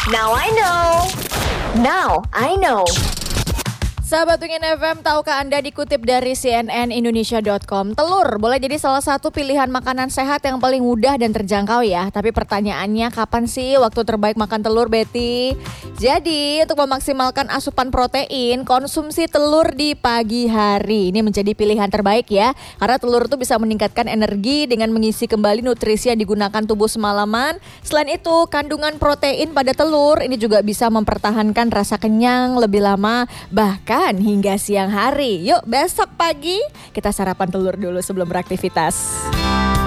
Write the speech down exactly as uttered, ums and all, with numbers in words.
Now I know. Now I know. Sahabat Wingin F M, tahukah Anda dikutip dari C N N Indonesia dot com, telur boleh jadi salah satu pilihan makanan sehat yang paling mudah dan terjangkau ya. Tapi pertanyaannya, kapan sih waktu terbaik makan telur, Betty? Jadi untuk memaksimalkan asupan protein, konsumsi telur di pagi hari ini menjadi pilihan terbaik ya. Karena telur itu bisa meningkatkan energi dengan mengisi kembali nutrisi yang digunakan tubuh semalaman. Selain itu, kandungan protein pada telur ini juga bisa mempertahankan rasa kenyang lebih lama, bahkan hingga siang hari. Yuk besok pagi kita sarapan telur dulu sebelum beraktivitas.